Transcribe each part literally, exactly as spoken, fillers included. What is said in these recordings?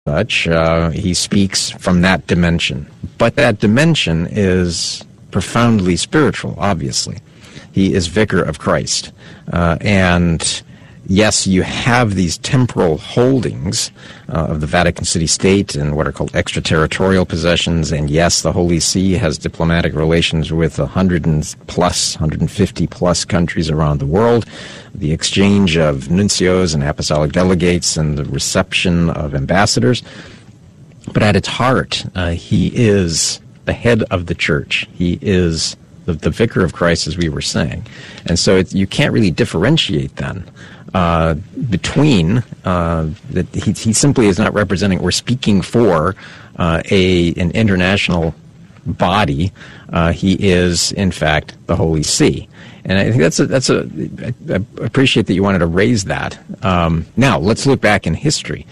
such, uh, he speaks from that dimension. But that dimension is profoundly spiritual, obviously. He is vicar of Christ. Uh, and yes, you have these temporal holdings uh, of the Vatican City State and what are called extraterritorial possessions. And yes, the Holy See has diplomatic relations with one hundred plus, one hundred fifty plus countries around the world. The exchange of nuncios and apostolic delegates and the reception of ambassadors. But at its heart, uh, he is the head of the church. He is the, the vicar of Christ, as we were saying. And so it, you can't really differentiate then uh, between uh, that he, he simply is not representing or speaking for uh, a an international body. Uh, he is, in fact, the Holy See. And I think that's a, that's a, I appreciate that you wanted to raise that. Um, now, let's look back in history.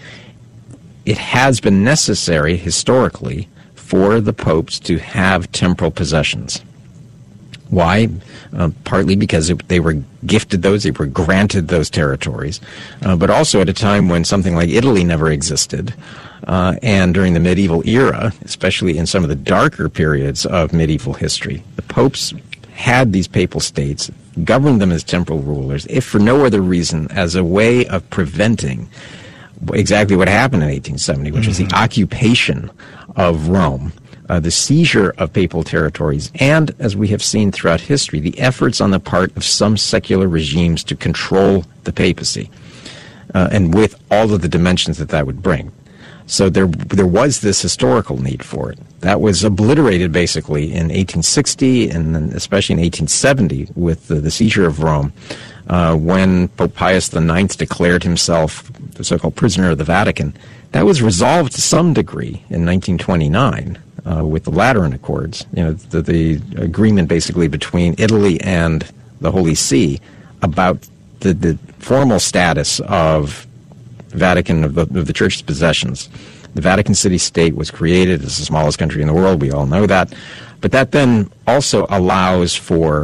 It has been necessary, historically, for the popes to have temporal possessions. Why? Uh, partly because it, they were gifted those, they were granted those territories, uh, but also at a time when something like Italy never existed. Uh, and during the medieval era, especially in some of the darker periods of medieval history, the popes had these papal states, governed them as temporal rulers, if for no other reason, as a way of preventing exactly what happened in eighteen seventy, which mm-hmm. was the occupation of Rome, uh, the seizure of papal territories, and, as we have seen throughout history, the efforts on the part of some secular regimes to control the papacy, uh, and with all of the dimensions that that would bring. So there there was this historical need for it. That was obliterated basically in eighteen sixty and then especially in eighteen seventy with the, the seizure of Rome, uh, when Pope Pius the Ninth declared himself the so-called prisoner of the Vatican. That was resolved to some degree in nineteen twenty-nine uh, with the Lateran Accords, you know, the, the agreement basically between Italy and the Holy See about the, the formal status of Vatican, of the, of the Church's possessions. The Vatican City State was created as the smallest country in the world. We all know that. But that then also allows for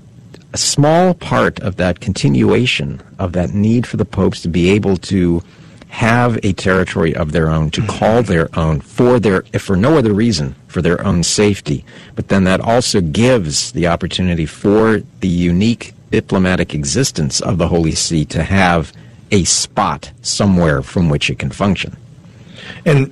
a small part of that continuation of that need for the popes to be able to have a territory of their own, to call their own for their, if for no other reason, for their own safety. But then that also gives the opportunity for the unique diplomatic existence of the Holy See to have a spot somewhere from which it can function. And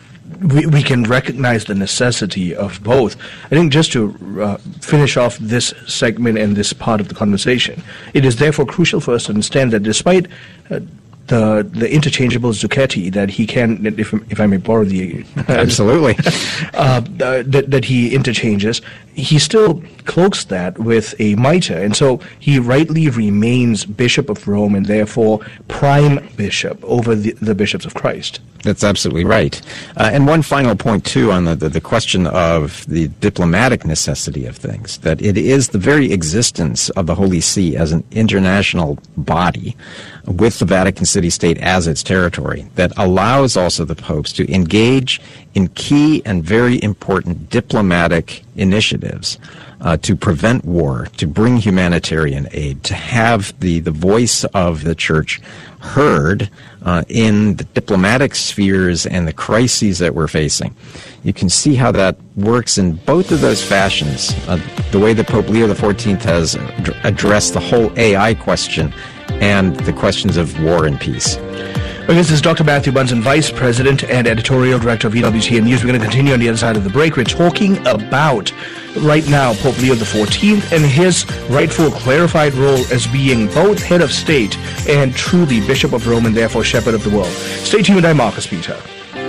we, we can recognize the necessity of both. I think just to uh, finish off this segment and this part of the conversation, it is therefore crucial for us to understand that despite uh, the the interchangeable Zucchetti that he can, if if I may borrow the absolutely uh, that that he interchanges, he still cloaks that with a mitre, and so he rightly remains Bishop of Rome and therefore prime bishop over the, the bishops of Christ. That's absolutely right. Uh, and one final point, too, on the, the, the question of the diplomatic necessity of things, that it is the very existence of the Holy See as an international body with the Vatican City State as its territory that allows also the popes to engage in key and very important diplomatic initiatives uh, to prevent war, to bring humanitarian aid, to have the, the voice of the Church heard uh, in the diplomatic spheres and the crises that we're facing. You can see how that works in both of those fashions. Uh, the way that Pope Leo the fourteenth has ad- addressed the whole A I question and the questions of war and peace. Well, this is Doctor Matthew Bunson, Vice President and Editorial Director of E W C N News. We're going to continue on the other side of the break. We're talking about, right now, Pope Leo the fourteenth and his rightful clarified role as being both head of state and truly Bishop of Rome and therefore Shepherd of the world. Stay tuned. I'm Marcus Peter.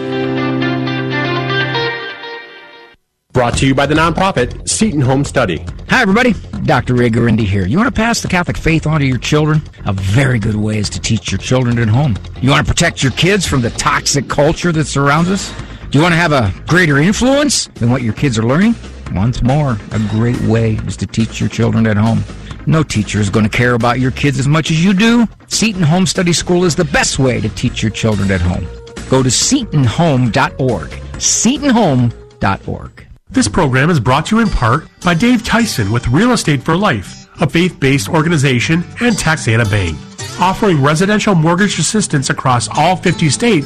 Brought to you by the nonprofit Seton Home Study. Hi, everybody. Doctor Ray Garindi here. You want to pass the Catholic faith on to your children? A very good way is to teach your children at home. You want to protect your kids from the toxic culture that surrounds us? Do you want to have a greater influence than what your kids are learning? Once more, a great way is to teach your children at home. No teacher is going to care about your kids as much as you do. Seton Home Study School is the best way to teach your children at home. Go to seton home dot org. seton home dot org. This program is brought to you in part by Dave Tyson with Real Estate for Life, a faith-based organization, and Taxana Bank, offering residential mortgage assistance across all fifty states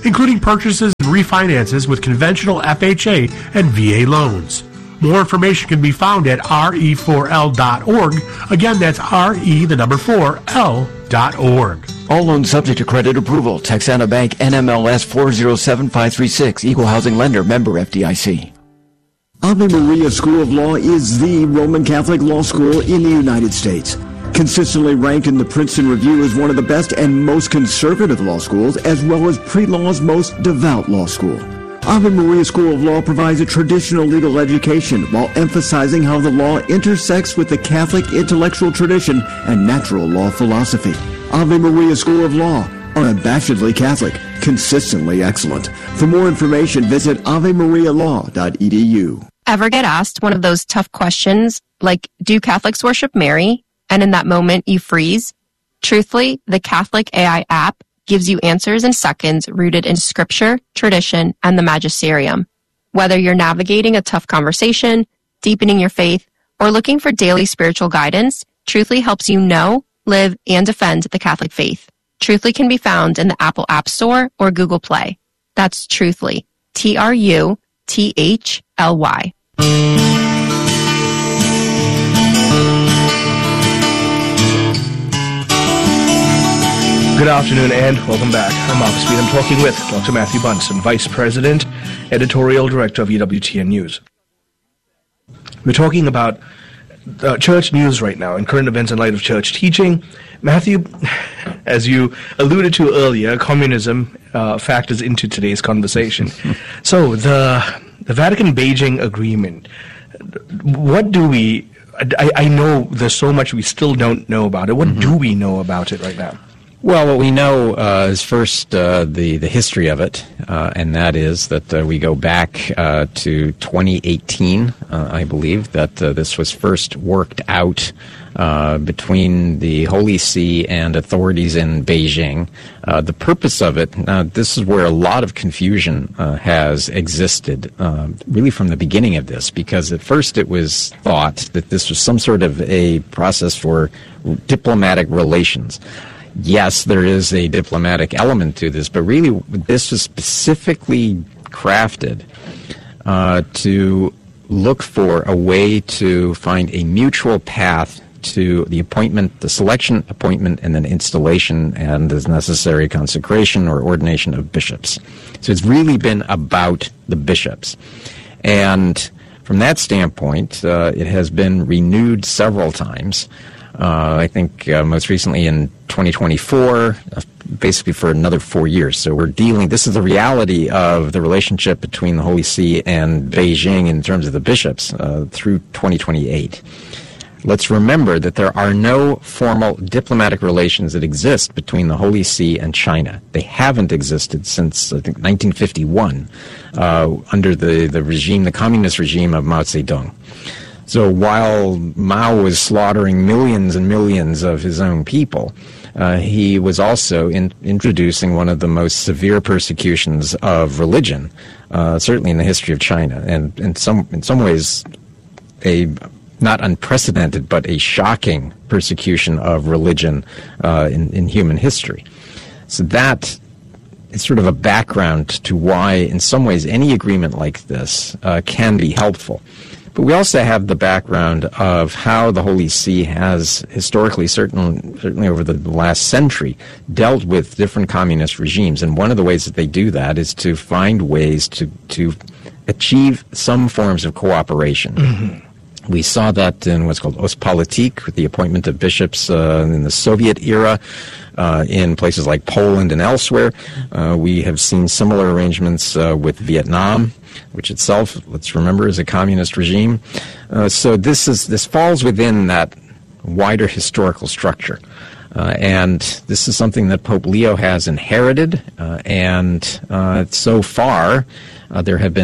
including purchases and refinances with conventional F H A and V A loans. More information can be found at R E four L dot org. Again, that's R E, the number four, L dot org. All loans subject to credit approval. Texana Bank, N M L S four zero seven five three six. Equal housing lender, member F D I C. Ave Maria School of Law is the Roman Catholic law school in the United States. Consistently ranked in the Princeton Review as one of the best and most conservative law schools, as well as pre-law's most devout law school. Ave Maria School of Law provides a traditional legal education while emphasizing how the law intersects with the Catholic intellectual tradition and natural law philosophy. Ave Maria School of Law, unabashedly Catholic, consistently excellent. For more information, visit ave maria law dot e d u. Ever get asked one of those tough questions like, do Catholics worship Mary? And in that moment, you freeze? Truthfully, the Catholic A I app gives you answers in seconds rooted in scripture, tradition, and the magisterium. Whether you're navigating a tough conversation, deepening your faith, or looking for daily spiritual guidance, Truthfully helps you know, live, and defend the Catholic faith. Truthfully can be found in the Apple App Store or Google Play. That's Truthfully. T R U T H L Y. Good afternoon and welcome back. I'm Mark Speed. I'm talking with Doctor Matthew Bunson, Vice President, Editorial Director of E W T N News. We're talking about uh, church news right now and current events in light of church teaching. Matthew, as you alluded to earlier, communism uh, factors into today's conversation. So the the Vatican-Beijing Agreement, what do we, I, I know there's so much we still don't know about it. What mm-hmm. do we know about it right now? Well, what we know uh, is first uh, the, the history of it, uh, and that is that uh, we go back uh, to twenty eighteen, uh, I believe, that uh, this was first worked out uh, between the Holy See and authorities in Beijing. Uh, the purpose of it, uh, this is where a lot of confusion uh, has existed, uh, really from the beginning of this, because at first it was thought that this was some sort of a process for diplomatic relations. Yes, there is a diplomatic element to this, but really this was specifically crafted uh, to look for a way to find a mutual path to the appointment, the selection, appointment, and then installation and, as necessary, consecration or ordination of bishops. So it's really been about the bishops. And from that standpoint, uh, it has been renewed several times. Uh, I think uh, most recently in twenty twenty-four, uh, basically for another four years. So we're dealing, this is the reality of the relationship between the Holy See and Beijing in terms of the bishops uh, through twenty twenty-eight. Let's remember that there are no formal diplomatic relations that exist between the Holy See and China. They haven't existed since, I think, nineteen fifty-one, uh, under the, the regime, the communist regime of Mao Zedong. So while Mao was slaughtering millions and millions of his own people, uh, he was also in, introducing one of the most severe persecutions of religion, uh, certainly in the history of China, and in some in some ways a not unprecedented but a shocking persecution of religion uh, in, in human history. So that is sort of a background to why, in some ways, any agreement like this uh, can be helpful. But we also have the background of how the Holy See has historically, certainly, certainly over the last century, dealt with different communist regimes. And one of the ways that they do that is to find ways to, to achieve some forms of cooperation. Mm-hmm. We saw that in what's called Ostpolitik, with the appointment of bishops uh, in the Soviet era, uh, in places like Poland and elsewhere. Uh, we have seen similar arrangements uh, with Vietnam, which itself, let's remember, is a communist regime. Uh, so this is this falls within that wider historical structure. Uh, and this is something that Pope Leo has inherited, uh, and uh, so far uh, there have been